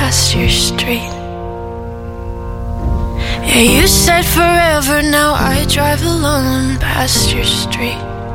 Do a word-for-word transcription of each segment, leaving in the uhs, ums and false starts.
past your street. Yeah, you said forever, now I drive alone past your street.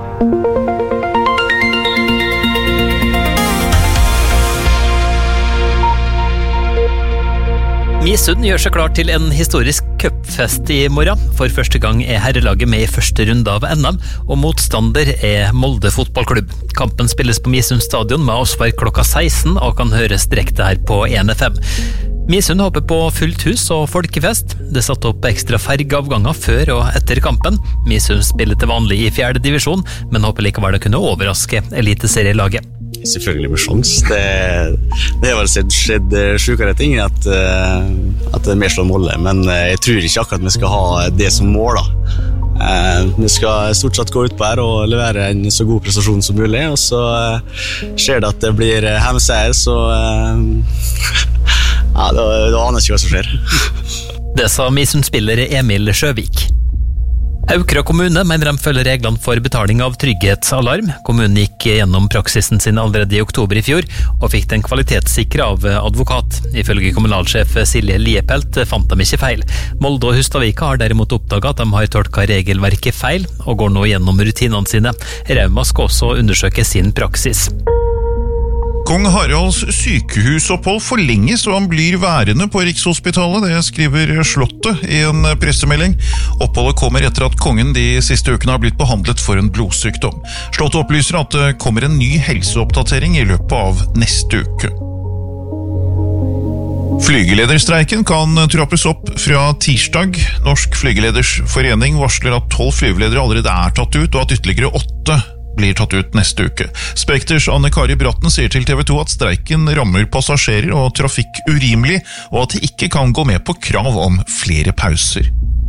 Misund gjør seg klar til en historisk cupfest i morgen. For første gang er herrelaget med i første runde av N M, og motstander er Molde fotballklubb. Kampen spilles på Misund stadion med avspark klokka seksten og kan høres direkte her på en F M. Misund håper på fullt hus og folkefest. Det satt opp ekstra fergeavganger før og etter kampen. Misund spiller til vanlig i fjerde divisjon, men håper likevel å kunne overraske eliteserielaget. Selvfølgelig med sjans. Det, det har vel skjedd, skjedd sjukere ting at, at det er mer slå Molde, men jeg tror ikke akkurat vi skal ha det som mål da. Vi skal stort sett gå ut på her og levere en så god prestasjon som mulig, og så skjer det at det blir hjemmeseier, så ja, da, da aner jeg ikke hva som skjer. Det sa Misund-spiller Emil Sjøvik. Aukra kommune mener de følger reglene for betaling av trygghetsalarm. Kommunen gikk gjennom praksisen sin allerede i oktober i fjor, og fikk den kvalitetssikret av advokat. Ifølge kommunalsjef Silje Liepelt fant de ikke feil. Molde og Hustadvika har derimot oppdaget at de har tolket regelverket feil, og går nå gjennom rutinene sine. Rauma skal også undersøke sin praksis. Kong Haralds sykehusopphold forlenges og han blir værende på Rikshospitalet, det skriver Slottet i en pressemelding. Oppholdet kommer etter at kongen de siste ukene har blitt behandlet for en blodsykdom. Slottet opplyser at det kommer en ny helseoppdatering i løpet av neste uke. Flygelederstreiken kan trappes opp fra tirsdag. Norsk flygeleders forening varsler at tolv flygeledere allerede er tatt ut, og at ytterligere åtte blir tatt ut neste uke. Spekters Anne Kari Bratten sier til T V to at streiken rammer passasjerer og trafikk urimelig, og at de ikke kan gå med på krav om flere pauser.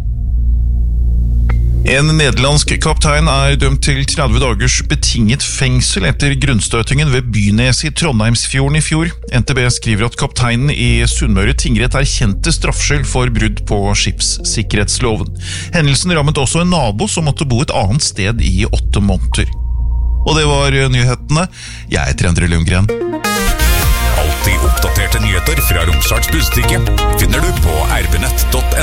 En nederlandsk kaptein er dømt til tretti dagers betinget fengsel etter grunnstøtingen ved Bynes i Trondheimsfjorden i fjor. N T B skriver at kapteinen i Sunnmøre tingrett erkjente straffskyld for brudd på skipssikkerhetsloven. Hendelsen rammet også en nabo som måtte bo et annet sted i åtte måneder. Og det var nyhetene. Jeg heter Endre Lundgren. Alltid oppdaterte nyheter fra Romsdals Budstikke finner du på r b nett punktum